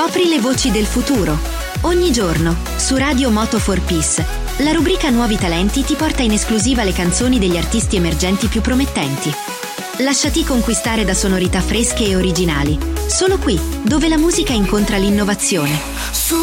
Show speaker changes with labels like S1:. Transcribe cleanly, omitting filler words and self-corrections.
S1: Scopri le voci del futuro. Ogni giorno, su Radio Moto for Peace, la rubrica Nuovi Talenti ti porta in esclusiva le canzoni degli artisti emergenti più promettenti. Lasciati conquistare da sonorità fresche e originali. Solo qui, dove la musica incontra l'innovazione.